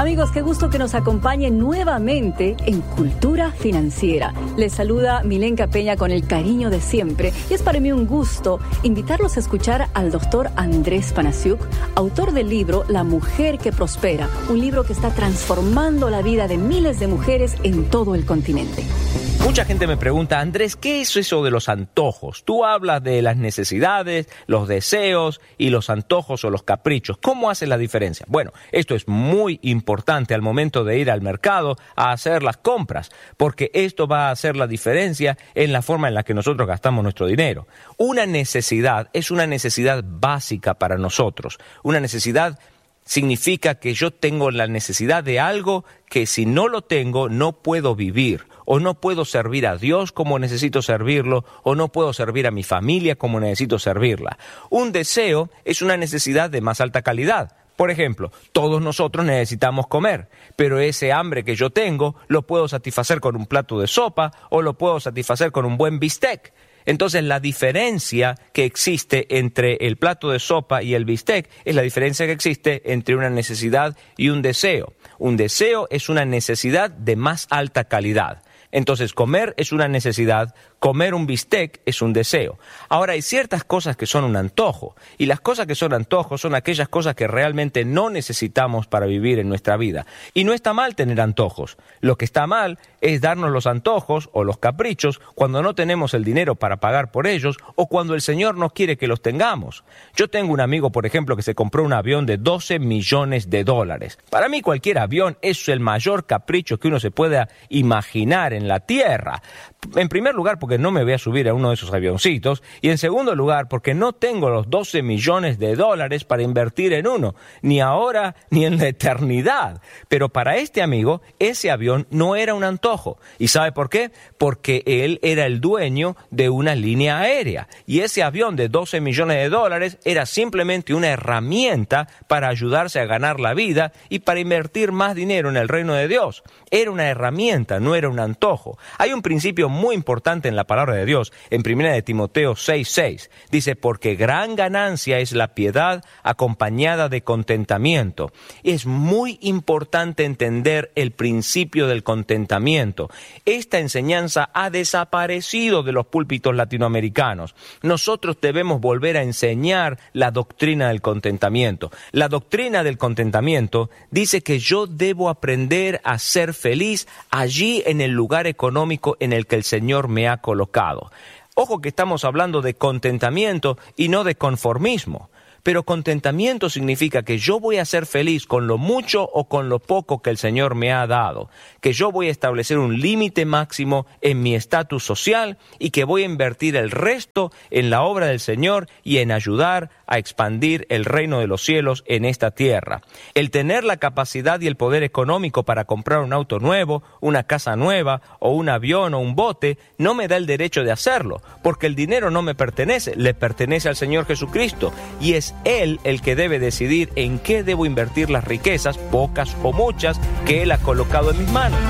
Amigos, qué gusto que nos acompañen nuevamente en Cultura Financiera. Les saluda Milenka Peña con el cariño de siempre y es para mí un gusto invitarlos a escuchar al doctor Andrés Panasiuk, autor del libro La Mujer que Prospera, un libro que está transformando la vida de miles de mujeres en todo el continente. Mucha gente me pregunta, Andrés, ¿qué es eso de los antojos? Tú hablas de las necesidades, los deseos y los antojos o los caprichos. ¿Cómo hace la diferencia? Bueno, esto es muy importante al momento de ir al mercado a hacer las compras, porque esto va a hacer la diferencia en la forma en la que nosotros gastamos nuestro dinero. Una necesidad es una necesidad básica para nosotros. Una necesidad significa que yo tengo la necesidad de algo que si no lo tengo no puedo vivir, o no puedo servir a Dios como necesito servirlo, o no puedo servir a mi familia como necesito servirla. Un deseo es una necesidad de más alta calidad. Por ejemplo, todos nosotros necesitamos comer, pero ese hambre que yo tengo lo puedo satisfacer con un plato de sopa o lo puedo satisfacer con un buen bistec. Entonces, la diferencia que existe entre el plato de sopa y el bistec es la diferencia que existe entre una necesidad y un deseo. Un deseo es una necesidad de más alta calidad. Entonces, comer es una necesidad, comer un bistec es un deseo. Ahora, hay ciertas cosas que son un antojo, y las cosas que son antojos son aquellas cosas que realmente no necesitamos para vivir en nuestra vida. Y no está mal tener antojos. Lo que está mal es darnos los antojos o los caprichos cuando no tenemos el dinero para pagar por ellos o cuando el Señor no quiere que los tengamos. Yo tengo un amigo, por ejemplo, que se compró un avión de $12 millones. Para mí, cualquier avión es el mayor capricho que uno se pueda imaginar en la tierra. En primer lugar, porque no me voy a subir a uno de esos avioncitos, y en segundo lugar, porque no tengo los $12 millones para invertir en uno, ni ahora ni en la eternidad. Pero para este amigo, ese avión no era un antojo. ¿Y sabe por qué? Porque él era el dueño de una línea aérea, y ese avión de $12 millones era simplemente una herramienta para ayudarse a ganar la vida y para invertir más dinero en el reino de Dios. Era una herramienta, no era un antojo. Hay un principio muy importante en la palabra de Dios, en 1 Timoteo 6:6. Dice, porque gran ganancia es la piedad acompañada de contentamiento. Es muy importante entender el principio del contentamiento. Esta enseñanza ha desaparecido de los púlpitos latinoamericanos. Nosotros debemos volver a enseñar la doctrina del contentamiento. La doctrina del contentamiento dice que yo debo aprender a ser feliz allí en el lugar económico en el que el Señor me ha colocado. Ojo que estamos hablando de contentamiento y no de conformismo. Pero contentamiento significa que yo voy a ser feliz con lo mucho o con lo poco que el Señor me ha dado, que yo voy a establecer un límite máximo en mi estatus social y que voy a invertir el resto en la obra del Señor y en ayudar a expandir el reino de los cielos en esta tierra. El tener la capacidad y el poder económico para comprar un auto nuevo, una casa nueva o un avión o un bote no me da el derecho de hacerlo, porque el dinero no me pertenece, le pertenece al Señor Jesucristo y es Él el que debe decidir en qué debo invertir las riquezas, pocas o muchas, que Él ha colocado en mis manos.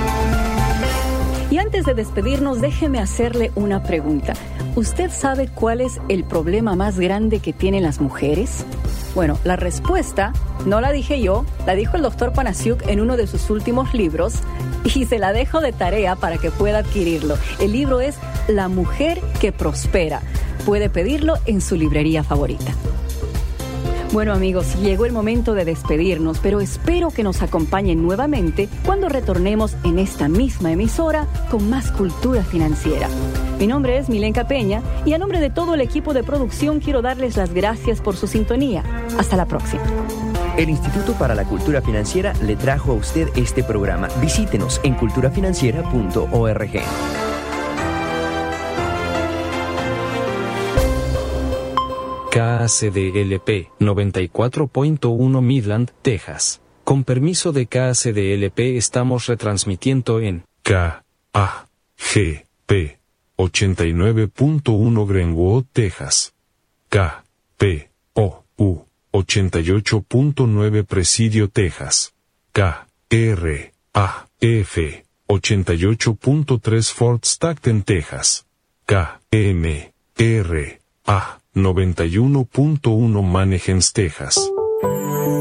Y antes de despedirnos, déjeme hacerle una pregunta. ¿Usted sabe cuál es el problema más grande que tienen las mujeres? Bueno, la respuesta no la dije yo, la dijo el doctor Panasiuk en uno de sus últimos libros y se la dejo de tarea para que pueda adquirirlo. El libro es La Mujer que Prospera. Puede pedirlo en su librería favorita. Bueno amigos, llegó el momento de despedirnos, pero espero que nos acompañen nuevamente cuando retornemos en esta misma emisora con más cultura financiera. Mi nombre es Milenka Peña y a nombre de todo el equipo de producción quiero darles las gracias por su sintonía. Hasta la próxima. El Instituto para la Cultura Financiera le trajo a usted este programa. Visítenos en culturafinanciera.org. KACDLP 94.1 Midland, Texas. Con permiso de KACDLP estamos retransmitiendo en KAGP 89.1 Greenwood, Texas. KPOU 88.9 Presidio, Texas. KRAF 88.3 Fort Stockton, Texas. KMRA 91.1 Manheim, Texas.